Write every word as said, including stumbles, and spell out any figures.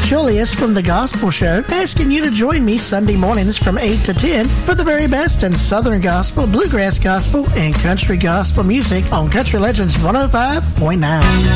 Julius from The Gospel Show, asking you to join me Sunday mornings from eight to ten for the very best in Southern Gospel, Bluegrass Gospel, and Country Gospel music on Country Legends one oh five point nine.